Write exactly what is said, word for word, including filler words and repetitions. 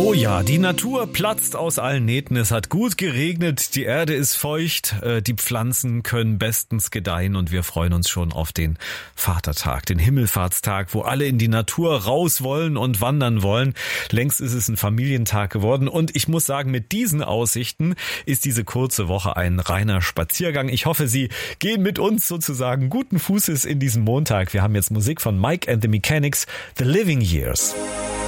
Oh ja, die Natur platzt aus allen Nähten. Es hat gut geregnet, die Erde ist feucht, äh, die Pflanzen können bestens gedeihen und wir freuen uns schon auf den Vatertag, den Himmelfahrtstag, wo alle in die Natur raus wollen und wandern wollen. Längst ist es ein Familientag geworden und ich muss sagen, mit diesen Aussichten ist diese kurze Woche ein reiner Spaziergang. Ich hoffe, Sie gehen mit uns sozusagen guten Fußes in diesen Montag. Wir haben jetzt Musik von Mike and the Mechanics, The Living Years.